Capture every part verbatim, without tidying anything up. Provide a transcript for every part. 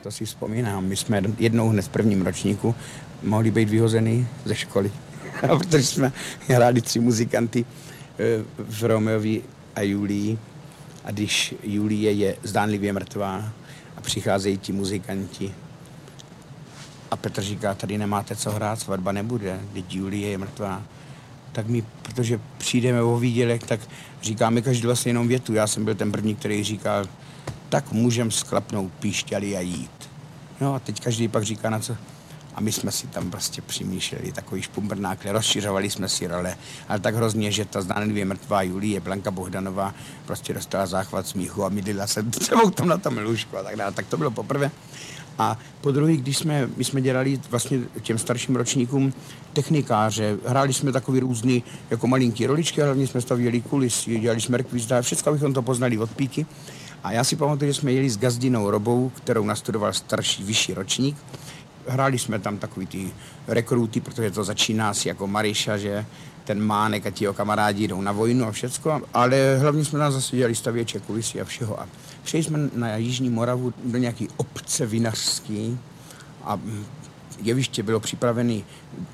To si vzpomínám, my jsme jednou hned v prvním ročníku mohli být vyhozený ze školy, protože jsme hráli tři muzikanty v Romeovi a Julii. A když Julie je zdánlivě mrtvá a přicházejí ti muzikanti a Petr říká, tady nemáte co hrát, svatba nebude, teď Julie je mrtvá. Tak my, protože přijdeme o výdělek, tak říkáme každý vlastně jenom větu. Já jsem byl ten první, který říkal, tak můžem sklapnout píšťaly a jít. No a teď každý pak říká na co. A my jsme si tam prostě přimýšleli takový špumbrnákle, rozšiřovali jsme si role, ale tak hrozně, že ta zdánlivě mrtvá Julie, Blanka Bohdanová, prostě dostala záchvat smíchu a mydlila se celou tam na tom lůžku a tak dále. Tak to bylo poprvé. A po druhý, když jsme, my jsme dělali vlastně těm starším ročníkům technikáře, hráli jsme takový různý jako malinký roličky, a hlavně jsme stavěli kulisy, dělali jsme rekvizita, všechno bychom to poznali od píky. A já si pamatuju, že jsme jeli s Gazdinou Robou, kterou nastudoval starší, vyšší ročník. Hráli jsme tam takový ty rekruty, protože to začíná asi jako Maryša, že ten Mánek a ti jeho kamarádi jdou na vojnu a všecko, ale hlavně jsme tam zase dělali stavěče, kulisy a všeho. A přijeli jsme na Jižní Moravu do nějaký obce vinařský a jeviště bylo připravené,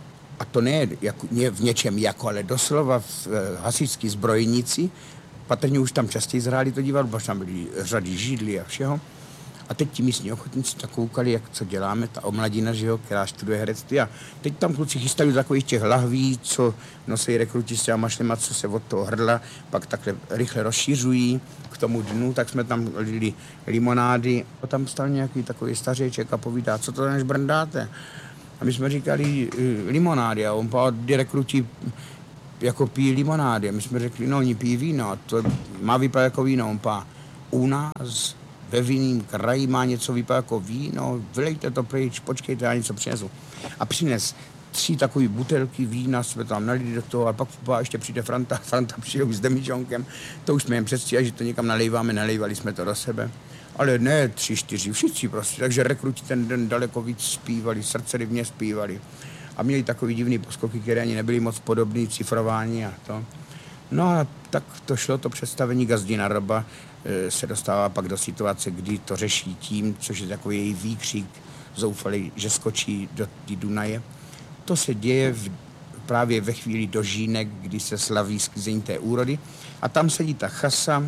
a to ne, jako, ne v něčem jako, ale doslova v hasičské zbrojnici. Patrně už tam častěji zhráli to divadlo, protože tam byly řady židly a všeho. A teď ti místní ochotníci tak koukali, jak co děláme, ta omladina, že jo, která studuje herectví. A teď tam kluci chystají takových těch lahví, co nosí rekruti s těma mašlema, co se od toho hrdla, pak takhle rychle rozšířují k tomu dnu, tak jsme tam lili limonády. A tam stal nějaký takový stařeček a povídá, co to než brndáte? A my jsme říkali limonády a on pál, kdy rekruti jako pijí limonády. A my jsme řekli, no oni pijí víno, to má vypadat jako víno, on pá, u nás ve vinným kraji má něco vypadá jako víno, vylejte to pryč, počkejte, já něco přinesu. A přines tři takové butelky vína, jsme tam nalili do toho a pak ještě přijde Franta, Franta přijde s demižonkem, to už jsme jim předstihli, že to někam nalejváme, nalejvali jsme to do sebe. Ale ne tři, čtyři, všichni prostě, takže rekruti ten den daleko víc zpívali, srdcerivně zpívali. A měli takový divný poskoky, které ani nebyly moc podobný, cifrování a to. No a tak to šlo, to představení Gazdina Roba se dostává pak do situace, kdy to řeší tím, což je takový její výkřik zoufalý, že skočí do té Dunaje. To se děje v, právě ve chvíli do Žínek, kdy se slaví sklizení té úrody. A tam sedí ta chasa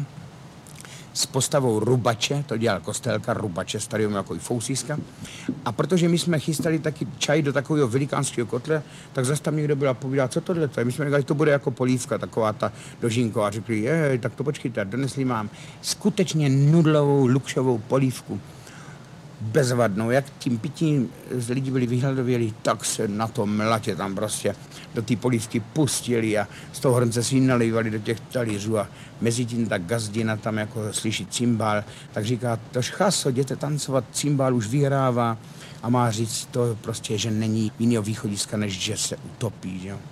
s postavou Rubače, to dělal Kostelka, Rubače, starého jako i fousíska. A protože my jsme chystali taky čaj do takového velikánského kotle, tak zase tam někdo byl a povídal, co tohle to je. My jsme říkali, že to bude jako polívka, taková ta dožínková. A řekli, je, tak to počkejte, donesli mám skutečně nudlovou, lukšovou polívku. Bezvadnou, jak tím pitím lidi byli vyhladověli, tak se na to mlatě tam prostě do té polívky pustili a z toho hrnce si nalejvali do těch talířů a mezi tím ta Gazdina tam jako slyší cymbál, tak říká, tož chaso, jděte tancovat, cymbál už vyhrává a má říct to prostě, že není jiného východiska, než že se utopí, jo.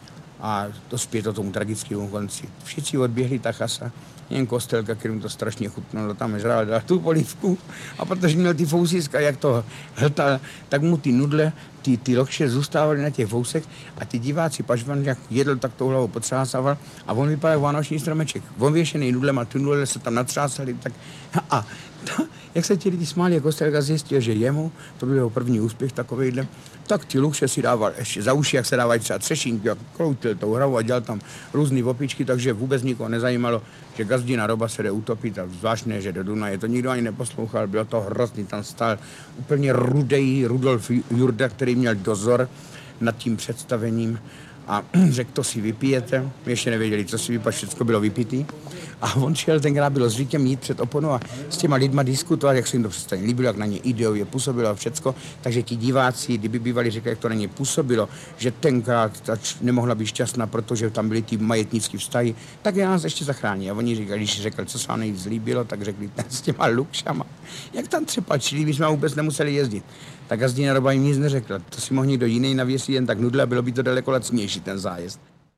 A to zpět o tomu tragickému konci. Všichni odběhli ta chasa, jen Kostelka, kterým to strašně chutnalo, tam žrál, dal tu polívku a protože měl ty fousíska, jak to hltal, tak mu ty nudle, ty, ty lokše zůstávaly na těch fousech a ty diváci, pač on jak jedl, tak tou hlavou potřásával a on vypadal jak vánoční stromeček. On věšený nudlem a ty nudle se tam natřásali, tak a to, jak se ti lidi smáli, jak Kostelka zjistil, že jemu, to byl jeho první úspěch takovejhle, tak ty lukše si dával ještě za uši, jak se dávají třeba třešínky, jak kroutil tou hravou a dělal tam různý opičky, takže vůbec nikoho nezajímalo, že Gazdina Roba se jde utopit a zvláštně, že do Dunaje. To nikdo ani neposlouchal, bylo to hrozný, tam stál úplně rudej Rudolf Jurda, který měl dozor nad tím představením a řekl, to si vypijete. My ještě nevěděli, co si vypít, všechno bylo vypitý. A on šel, tenkrát bylo zvykem jít před oponu a s těma lidma diskutovat, jak se jim to představení líbilo, jak na ně ideově působilo a všecko. Takže ti diváci, kdyby bývali řekli, jak to na ně působilo, že tenkrát nemohla být šťastná, protože tam byly ty majetnické vztahy, tak je nás ještě zachrání. A oni říkali, když řekl, co se vám nejvíc líbilo, tak řekli, ten s těma lukšama. Jak tam třepačili, my jsme vůbec nemuseli jezdit. Tak Gazdina Roba jim nic neřekla. To si mohl někdo jiný navěsit jen tak nudle a bylo by to daleko lacnější ten zájezd.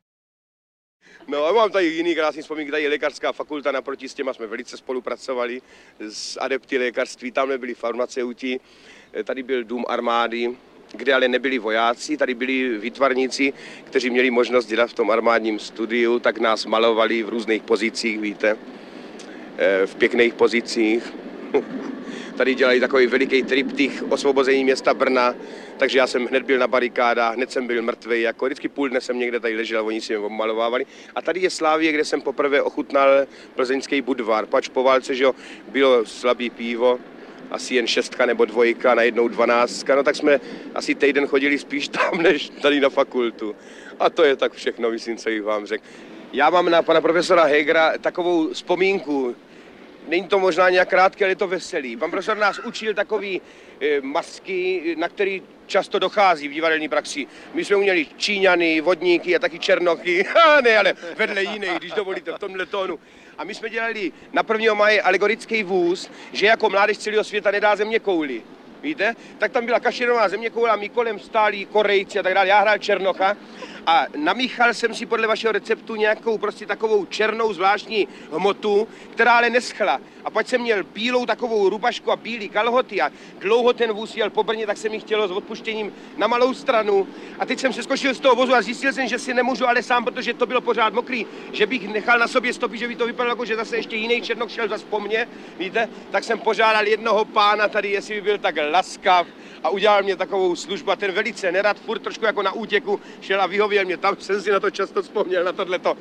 No a mám tady jiný krásný vzpomínky, tady je lékařská fakulta, naproti s těma jsme velice spolupracovali s adepty lékařství, tam nebyli farmaceuti, tady byl dům armády, kde ale nebyli vojáci, tady byli výtvarníci, kteří měli možnost dělat v tom armádním studiu, tak nás malovali v různých pozicích, víte, v pěkných pozicích. tady dělali takový veliký triptych osvobození města Brna, takže já jsem hned byl na barikádách, hned jsem byl mrtvej, jako vždycky půl dne jsem někde tady ležel, oni si mě obmalovávali. A tady je Slávie, kde jsem poprvé ochutnal plzeňský Budvar, pač po válce, že jo, bylo slabý pivo, asi jen šestka nebo dvojka, najednou dvanáctka, no tak jsme asi týden chodili spíš tam, než tady na fakultu. A to je tak všechno, myslím, co bych vám řekl. Já mám na pana profesora Hegera takovou vzpomínku. Není to možná nějak krátké, ale je to veselý. Pan profesor nás učil takový e, masky, na který často dochází v divadelní praxi. My jsme uměli Číňany, vodníky a taky černochy. Ne, ale vedle jiných, když dovolíte, v tomhle tónu. A my jsme dělali na prvního máje alegorický vůz, že jako mládež celého světa nedá země kouli. Víte? Tak tam byla kašerová země koule a my kolem stálí Korejci a tak dále. Já hrál černocha a namíchal jsem si podle vašeho receptu nějakou prostě takovou černou zvláštní hmotu, která ale neschla. A pak jsem měl bílou takovou rubašku a bílý kalhoty a dlouho ten vůz jel po Brně, tak se mi chtělo s odpuštěním na malou stranu. A teď jsem se skočil z toho vozu a zjistil jsem, že si nemůžu ale sám, protože to bylo pořád mokrý, že bych nechal na sobě stopy, že by to vypadalo jako, že zase ještě jiný černok šel zas po mně, víte? Tak jsem požádal jednoho pána tady, jestli by byl tak laskav a udělal mě takovou službu a ten velice nerad, furt trošku jako na útěku šel a vyhověl mě. Tam jsem si na to často vzpomněl, na tohleto.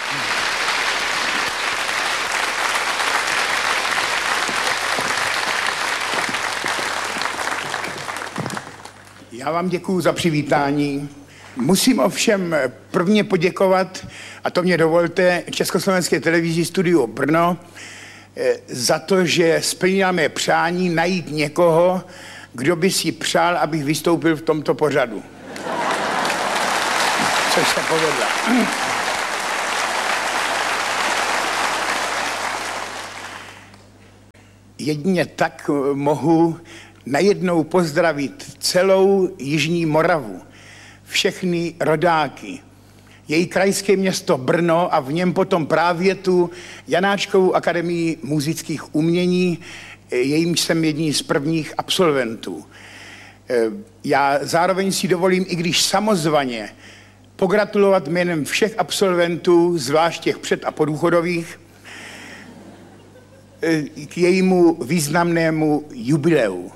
Já vám děkuju za přivítání. Musím ovšem prvně poděkovat, a to mě dovolte, Československé televizi Studio Brno, za to, že splnila mé přání najít někoho, kdo by si přál, abych vystoupil v tomto pořadu. Což se povedla. Jedině tak mohu najednou pozdravit celou Jižní Moravu, všechny rodáky, její krajské město Brno a v něm potom právě tu Janáčkovou akademii múzických umění, jejímž jsem jedním z prvních absolventů. Já zároveň si dovolím, i když samozvaně, pogratulovat jménem všech absolventů, zvlášť těch před- a podůchodových, k jejímu významnému jubileu.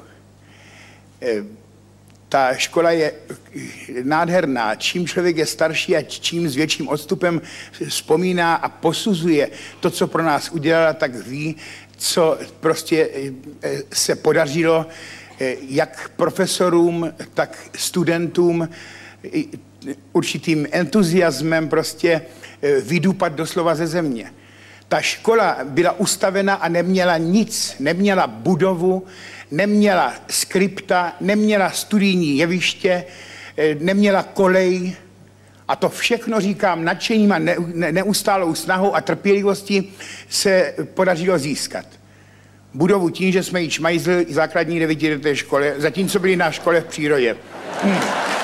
Ta škola je nádherná. Čím člověk je starší a čím s větším odstupem vzpomíná a posuzuje to, co pro nás udělala, tak ví, co prostě se podařilo jak profesorům, tak studentům určitým entuziasmem prostě vydupat doslova ze země. Ta škola byla ustavena a neměla nic, neměla budovu, neměla skripta, neměla studijní jeviště, neměla kolej. A to všechno, říkám, nadšením a ne, ne, neustálou snahou a trpělivostí se podařilo získat. Budovu tím, že jsme ji čmajzli základní devítileté škole, zatímco byli na škole v přírodě. Hmm.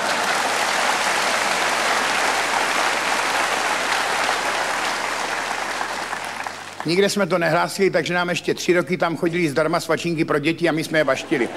Nikde jsme to nehlásili, takže nám ještě tři roky tam chodili zdarma svačinky pro děti a my jsme je baštili.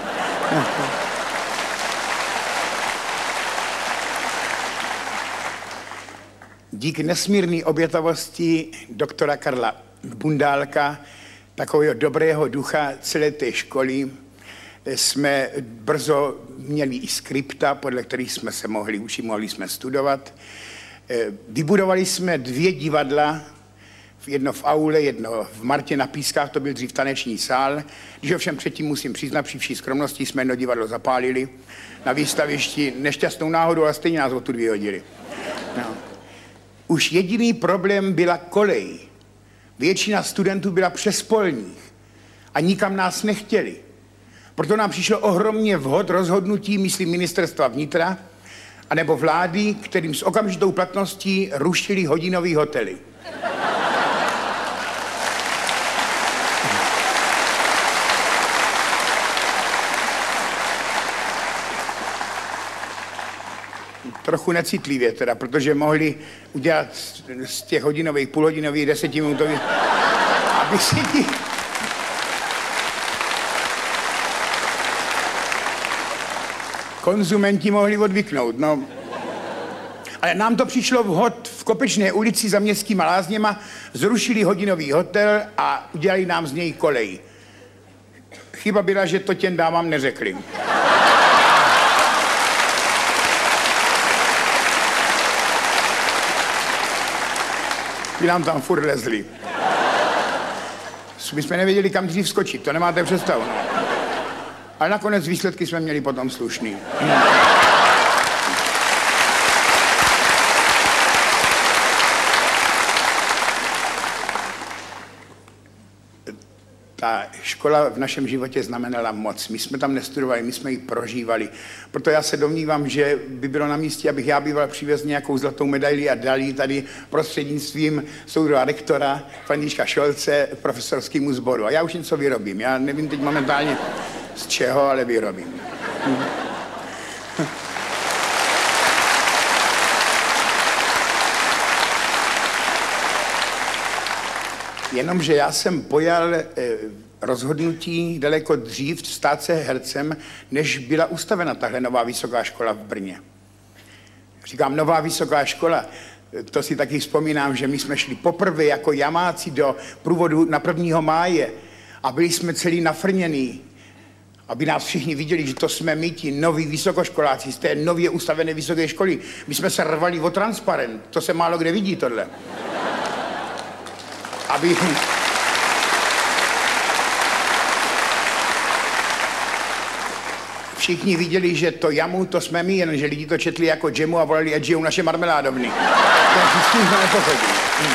Díky nesmírné obětavosti doktora Karla Bundálka, takového dobrého ducha celé té školy, jsme brzo měli i skripta, podle kterých jsme se mohli učit, mohli jsme studovat. Vybudovali jsme dvě divadla, jedno v aule, jedno v Martě na Pískách, to byl dřív taneční sál. Když ovšem předtím musím přiznat, při vší skromnosti jsme jedno divadlo zapálili na výstavišti, nešťastnou náhodou, ale stejně nás odtud vyhodili. No. Už jediný problém byla kolej. Většina studentů byla přespolních a nikam nás nechtěli. Proto nám přišlo ohromně vhod rozhodnutí, myslím, ministerstva vnitra, anebo vlády, kterým s okamžitou platností rušili hodinové hotely. Trochu necitlivě teda, protože mohli udělat z těch hodinových, půlhodinových, desetiminutových, aby si ti... konzumenti mohli odvyknout, no. Ale nám to přišlo vhod v Kopečné ulici za Městskýma lázněma, zrušili hodinový hotel a udělali nám z něj kolej. Chyba byla, že to těm dámám neřekli. Ty nám tam furt lezli. My jsme nevěděli, kam dřív skočit, to nemáte představu. No. Ale nakonec výsledky jsme měli potom slušný. Ta škola v našem životě znamenala moc. My jsme tam nestudovali, my jsme ji prožívali. Proto já se domnívám, že by bylo na místě, abych já býval přivez nějakou zlatou medaili a dal ji tady prostřednictvím soudruha rektora Františka Šolce profesorskému sboru. A já už něco vyrobím. Já nevím teď momentálně z čeho, ale vyrobím. Jenomže já jsem pojal eh, rozhodnutí daleko dřív stát se hercem, než byla ustavena tahle nová vysoká škola v Brně. Říkám nová vysoká škola, to si taky vzpomínám, že my jsme šli poprvé jako jamáci do průvodu na prvního máje a byli jsme celý nafrněný, aby nás všichni viděli, že to jsme my, ti noví vysokoškoláci z té nově ustavené vysoké školy. My jsme se rvali o transparent, to se málo kde vidí tohle. Aby... Všichni viděli, že to jamu, to jsme my, jenže lidi to četli jako džemu a volali, ať žijou naše marmeládovny. To s tím to nepochodí. Hm.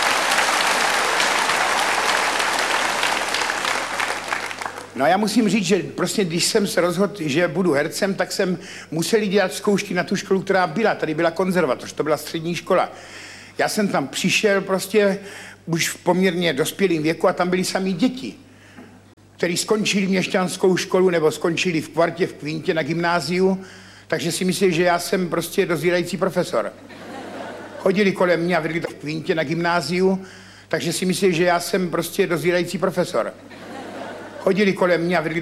No a já musím říct, že prostě když jsem se rozhodl, že budu hercem, tak jsem musel dělat zkoušky na tu školu, která byla. Tady byla konzervatoř, to byla střední škola. Já jsem tam přišel prostě už v poměrně dospělém věku a tam byli samý děti, kteří skončili měšťanskou školu nebo skončili v kvartě, v kvintě na gymnáziu, takže si mysleli, že já jsem prostě dozírající profesor. Chodili kolem mě a vedli to v kvintě na gymnáziu, takže si mysleli, že já jsem prostě dozírající profesor. Chodili kolem mě a vedli